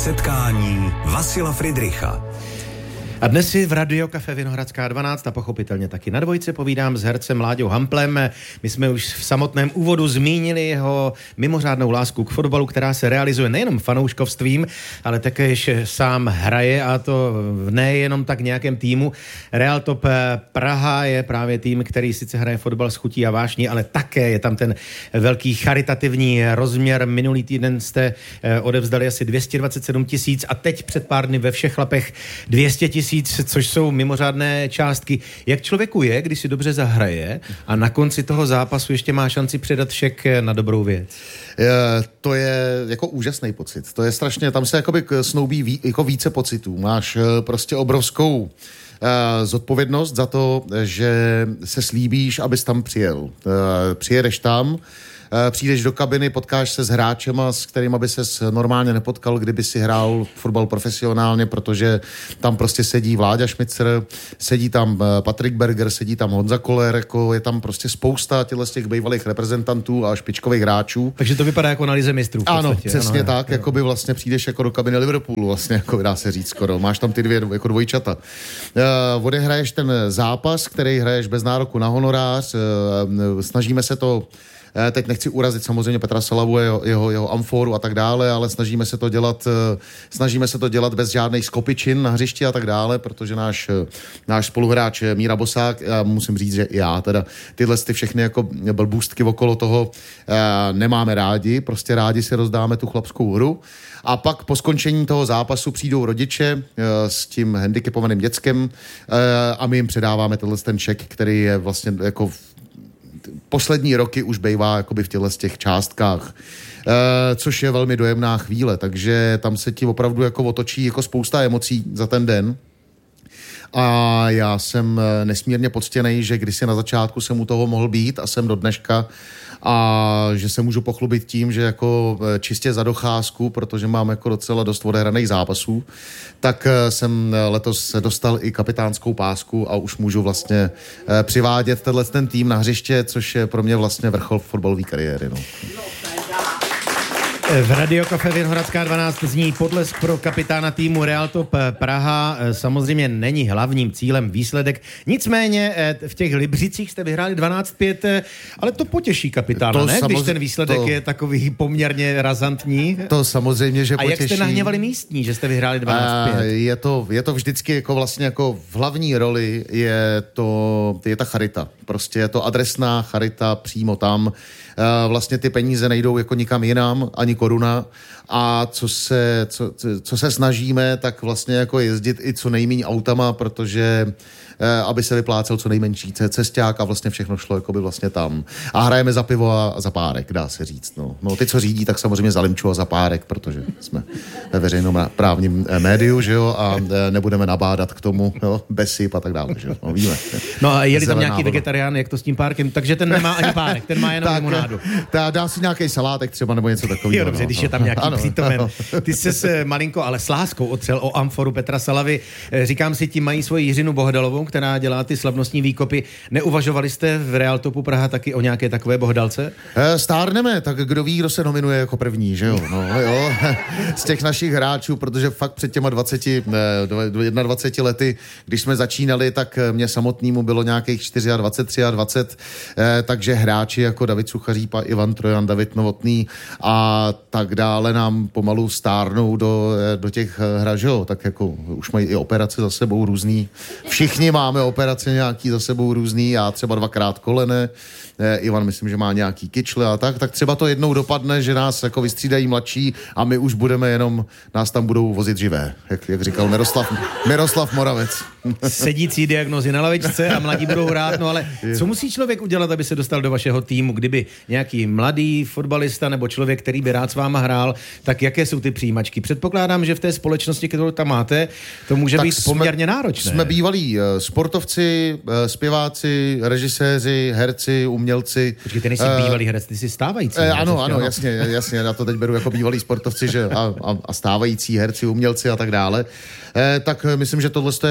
Setkání Vasila Fridricha. A dnes si v Radio Café Vinohradská 12 a pochopitelně taky na dvojce povídám s hercem Láďou Hamplem. My jsme už v samotném úvodu zmínili jeho mimořádnou lásku k fotbalu, která se realizuje nejenom fanouškovstvím, ale také sám hraje, a to nejenom tak nějakém týmu. Real Top Praha je právě tým, který sice hraje fotbal s chutí a vášní, ale také je tam ten velký charitativní rozměr. Minulý týden jste odevzdali asi 227 000 a teď před pár dny ve Všech chlapech 200 000, což jsou mimořádné částky. Jak člověku je, když si dobře zahraje a na konci toho zápasu ještě má šanci předat šek na dobrou věc? To je jako úžasný pocit. To je strašně, tam se jakoby snoubí jako více pocitů. Máš prostě obrovskou zodpovědnost za to, že se slíbíš, abys tam přijel. Přijedeš tam, přijdeš do kabiny, potkáš se s hráčema, s kterými by ses normálně nepotkal, kdyby si hrál fotbal profesionálně, protože tam prostě sedí Vláďa Šmicer, sedí tam Patrik Berger, sedí tam Honza Koller, jako je tam prostě spousta z těch bývalých reprezentantů a špičkových hráčů. Takže to vypadá jako na lize mistrů. Ano, přesně tak, jako by vlastně přijdeš jako do kabiny Liverpoolu, vlastně, jako dá se říct skoro. Máš tam ty dvě jako dvojčata. Odehraješ ten zápas, který hraješ bez nároku na honorář, snažíme se to. Teď nechci urazit samozřejmě Petra Salavu, jeho amforu a tak dále, ale snažíme se to dělat bez žádných skopičin na hřišti a tak dále, protože náš spoluhráč Míra Bosák, já musím říct, že i já teda tyhle všechny jako blbůstky okolo toho nemáme rádi, prostě rádi si rozdáme tu chlapskou hru. A pak po skončení toho zápasu přijdou rodiče s tím handicapovaným děckem a my jim předáváme ten šek, který je vlastně jako poslední roky už bejvá jakoby v těch částkách, což je velmi dojemná chvíle, takže tam se ti opravdu jako otočí jako spousta emocí za ten den. A já jsem nesmírně poctěnej, že kdysi na začátku jsem u toho mohl být a jsem do dneška, a že se můžu pochlubit tím, že jako čistě za docházku, protože mám jako docela dost odehraných zápasů, tak jsem letos dostal i kapitánskou pásku a už můžu vlastně přivádět ten tým na hřiště, což je pro mě vlastně vrchol fotbalové kariéry. No. V Radio Café Vinohradská 12 zní potlesk pro kapitána týmu Real Top Praha. Samozřejmě není hlavním cílem výsledek. Nicméně v těch Libřicích jste vyhráli 12-5, ale to potěší kapitána, ne? Když ten výsledek je takový poměrně razantní. To samozřejmě, že potěší. A jak jste nahněvali místní, že jste vyhráli 12-5? Je to vždycky jako vlastně jako v hlavní roli je ta charita. Prostě je to adresná charita přímo tam. Vlastně ty peníze nejdou jako nikam jinam, ani koruna. A co se snažíme, tak vlastně jako jezdit i co nejméně autama, protože aby se vyplácel co nejmenší cesták a vlastně všechno šlo jakoby vlastně tam. A hrajeme za pivo a za párek, dá se říct. No ty, co řídí, tak samozřejmě za limču a za párek, protože jsme ve veřejnom právním médiu, že jo, a nebudeme nabádat k tomu, jo, besyp a tak dále, že jo, no, víme. No a jeli tam nějaký vegetarián, jak to s tím párkem, takže ten nemá ani párek, ten má jenom limonádu. Dá si nějaký salátek třeba nebo něco takového. Jo, dobře, když je tam nějaký přítomen. Ty jsi malinko, ale s láskou otřel o amforu Petra Salavy. Říkám si, ti mají svoji Jiřinu Bohdalovou, která dělá ty slavnostní výkopy. Neuvažovali jste v Real Topu Praha taky o nějaké takové bohdalce? Stárneme, tak kdo ví, kdo se nominuje jako první, že jo? No, jo. Z těch našich hráčů, protože fakt před těma 21 lety, když jsme začínali, tak mě samotnému bylo nějakých 24, 23, takže hráči jako David Suchařípa, Ivan Trojan, David Novotný a tak dále nám pomalu stárnou do těch hra, že jo? Tak jako už mají i operace za sebou různý. Všichni máme operace nějaký za sebou různý, já třeba 2x kolene, Ivan myslím, že má nějaký kyčle a tak třeba to jednou dopadne, že nás jako vystřídají mladší a my už budeme jenom, nás tam budou vozit živé, jak říkal Miroslav Moravec. Sedící diagnozy na lavičce a mladí budou hrát, no ale co musí člověk udělat, aby se dostal do vašeho týmu, kdyby nějaký mladý fotbalista nebo člověk, který by rád s váma hrál, tak jaké jsou ty přijímačky? Předpokládám, že v té společnosti, kterou tam máte, to může být poměrně náročné. Jsme bývalí sportovci, zpěváci, režiséři, herci, umělci. Počkej, ty nejsi bývalý herec, ty jsi stávající. Ano, jasně, já to teď beru jako bývalí sportovci, že a stávající herci, umělci a tak dále. Tak myslím, že tohle je jako jediná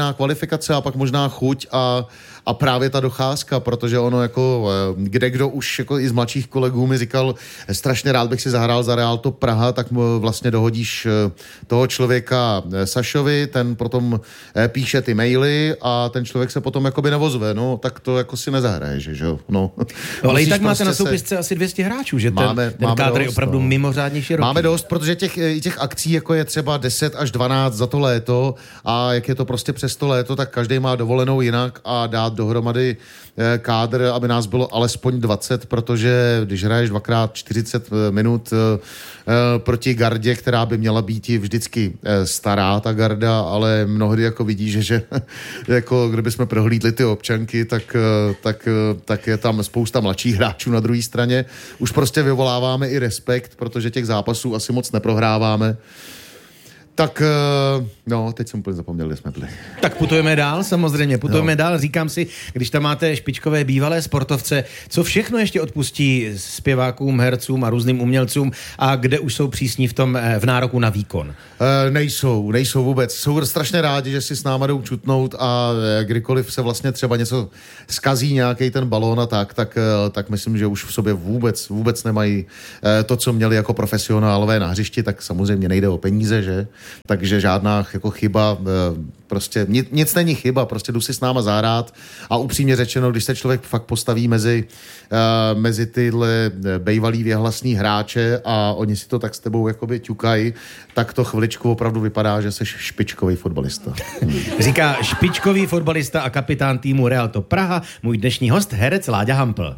povinná kvalifikace a pak možná chuť a právě ta docházka, protože ono jako, kdo už jako i z mladších kolegů mi říkal, strašně rád bych si zahrál za Real Top Praha, tak mu vlastně dohodíš toho člověka Sašovi, ten potom píše ty maily a ten člověk se potom jakoby navozve, no, tak to jako si nezahraješ, že jo, no. Ale i tak máte na soupisce asi 200 hráčů, že ten kádr je opravdu mimořádně široký. Máme dost, protože těch akcí jako je třeba 10 až 12 za to léto a jak je to prostě přes to léto, tak každý má dovolenou jinak a dát dohromady kádr, aby nás bylo alespoň 20, protože když hraješ 2x 40 minut proti gardě, která by měla být vždycky stará ta garda, ale mnohdy jako vidíš, že jako kdyby jsme prohlídli ty občanky, tak je tam spousta mladších hráčů na druhé straně. Už prostě vyvoláváme i respekt, protože těch zápasů asi moc neprohráváme. Tak, no, teď jsem úplně zapomněl, kde jsme byli. Tak putujeme dál, samozřejmě, dál. Říkám si, když tam máte špičkové bývalé sportovce, co všechno ještě odpustí zpěvákům, hercům a různým umělcům a kde už jsou přísní v nároku na výkon? Nejsou vůbec. Jsou strašně rádi, že si s náma jdou čutnout a kdykoliv se vlastně třeba něco zkazí, nějaký ten balón a tak myslím, že už v sobě vůbec nemají to, co měli jako profesionálové na hřišti, tak samozřejmě nejde o peníze, že? Takže žádná jako chyba, prostě nic není chyba, prostě jdu si s náma zahrát a upřímně řečeno, když se člověk fakt postaví mezi tyhle bejvalý věhlasný hráče a oni si to tak s tebou jakoby ťukají, tak to chviličku opravdu vypadá, že jsi špičkový fotbalista. Říká špičkový fotbalista a kapitán týmu Real Top Praha, můj dnešní host, herec Láďa Hampl.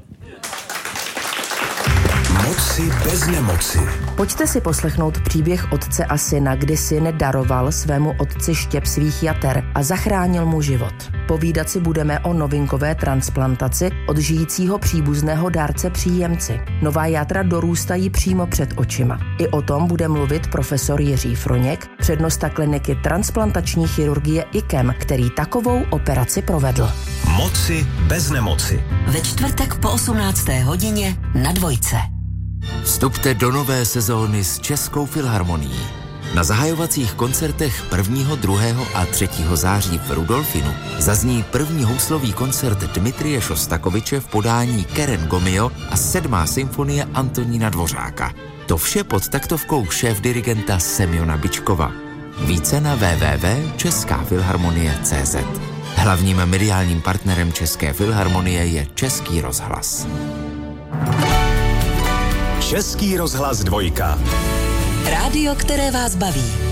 Moci bez nemoci. Pojďte si poslechnout příběh otce a syna, kdy syn daroval svému otci štěp svých jater a zachránil mu život. Povídat si budeme o novinkové transplantaci od žijícího příbuzného dárce příjemci. Nová játra dorůstají přímo před očima. I o tom bude mluvit profesor Jiří Froněk, přednosta kliniky transplantační chirurgie IKEM, který takovou operaci provedl. Moci bez nemoci. Ve čtvrtek po 18. hodině na Dvojce. Vstupte do nové sezóny s Českou filharmonií. Na zahajovacích koncertech 1., 2. a 3. září v Rudolfinu zazní první houslový koncert Dmitrije Šostakoviče v podání Keren Gomio a 7. symfonie Antonína Dvořáka. To vše pod taktovkou šéfdirigenta Semjona Bičkova. Více na www.českafilharmonie.cz. Hlavním mediálním partnerem České filharmonie je Český rozhlas. Český rozhlas 2. Rádio, které vás baví.